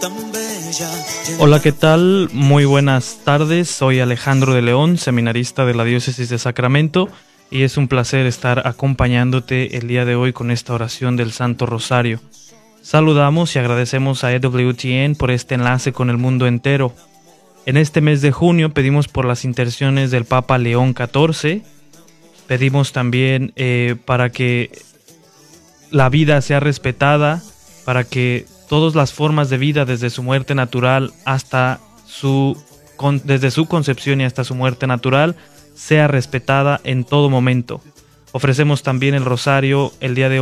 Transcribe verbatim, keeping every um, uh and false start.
Hola, ¿qué tal? Muy buenas tardes. Soy Alejandro de León, seminarista de la Diócesis de Sacramento, y es un placer estar acompañándote el día de hoy con esta oración del Santo Rosario. Saludamos y agradecemos a E W T N por este enlace con el mundo entero. En este mes de junio pedimos por las intenciones del Papa León catorce, pedimos también eh, para que la vida sea respetada, para que todas las formas de vida, desde su muerte natural hasta su, con, desde su concepción y hasta su muerte natural, sea respetada en todo momento. Ofrecemos también el rosario el día de hoy